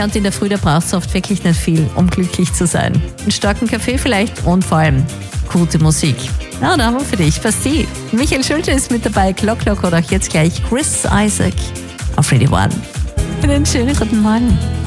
und in der Früh, da brauchst du oft wirklich nicht viel, um glücklich zu sein. Einen starken Kaffee vielleicht und vor allem gute Musik. Ja, da haben wir für dich Bastille. Michael Schulte ist mit dabei, Clock oder auch jetzt gleich Chris Isaak auf Radio One. Einen schönen guten Morgen.